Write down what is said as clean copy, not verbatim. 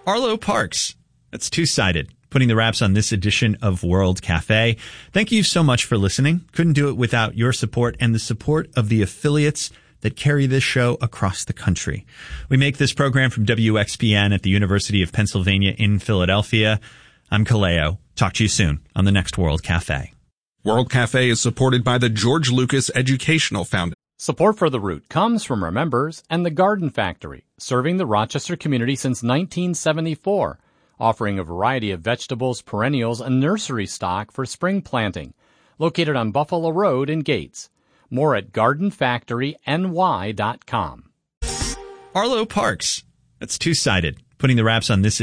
Arlo Parks. That's two-sided. Putting the wraps on this edition of World Cafe. Thank you so much for listening. Couldn't do it without your support and the support of the affiliates that carry this show across the country. We make this program from WXPN at the University of Pennsylvania in Philadelphia. I'm Kaleo. Talk to you soon on the next World Cafe. World Cafe is supported by the George Lucas Educational Foundation. Support for The Root comes from our members and the Garden Factory, serving the Rochester community since 1974, offering a variety of vegetables, perennials, and nursery stock for spring planting. Located on Buffalo Road in Gates. More at gardenfactoryny.com. Arlo Parks. That's two-sided. Putting the wraps on this